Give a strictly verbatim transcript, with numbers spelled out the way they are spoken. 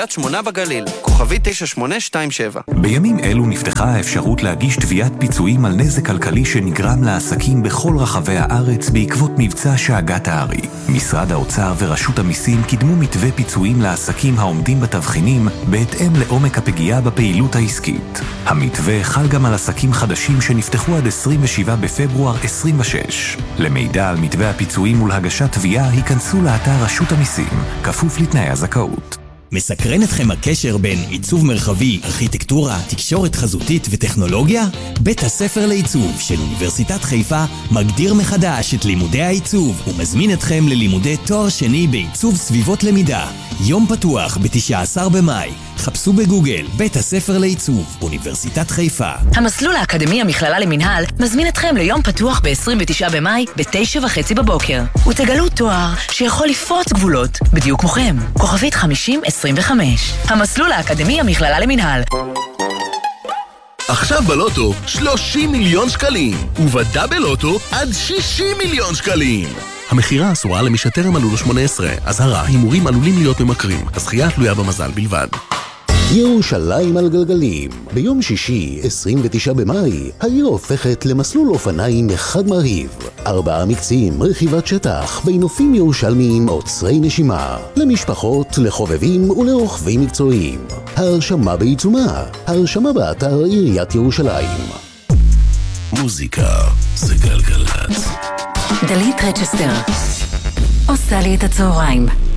קריית שמונה בגליל, כוכבי תשע שמונה שתיים שבע. בימים אלו נפתחה האפשרות להגיש תביעת פיצויים על נזק כלכלי שנגרם לעסקים בכל רחבי הארץ בעקבות מבצע שאגת הארי. משרד האוצר ורשות המיסים קידמו מתווה פיצויים לעסקים העומדים בתבחינים בהתאם לעומק הפגיעה בפעילות העסקית. המתווה חל גם על עסקים חדשים שנפתחו עד עשרים ושבעה בפברואר עשרים ושש. למידע על מתווה הפיצויים ולהגשת תביעה היכנסו לאתר רשות המיסים, כפוף לתנאי הזכאות. מסקרן אתכם הקשר בין עיצוב מרחבי, ארכיטקטורה, תקשורת חזותית וטכנולוגיה? בית הספר לעיצוב של אוניברסיטת חיפה מגדיר מחדש את לימודי העיצוב ומזמין אתכם ללימודי תואר שני בעיצוב סביבות למידה. יום פתוח ב-תשעה עשר במאי. חפשו בגוגל בית הספר לעיצוב, אוניברסיטת חיפה. המסלול האקדמי המכללה למנהל מזמין אתכם ליום פתוח ב-עשרים ותשעה במאי ב-תשע וחצי בבוקר. ותגלו תואר שיכול לפרוץ גבולות, בדיוק כמוכם. כוכבית חמישים עשרים וחמש. המסלול האקדמי המכללה למנהל. עכשיו בלוטו שלושים מיליון שקלים, ובדאבל לוטו עד שישים מיליון שקלים. המחירה אסורה למי שטרם מלאו לו שמונה עשרה. אזהרה, הימורים עלולים להיות ממכרים. הזכייה תלויה במזל בלבד. ירושלים על גלגלים. ביום שישי, עשרים ותשעה במאי, העיר הופכת למסלול אופניים אחד מרהיב. ארבעה מקצים, רכיבת שטח, בנופים ירושלמיים עוצרי נשימה. למשפחות, לחובבים ולרוכבים מקצועיים. ההרשמה בעיצומה. ההרשמה באתר עיריית ירושלים. מוזיקה זה גלגלת. דלית רצ'סטר עושה לי את הצהריים.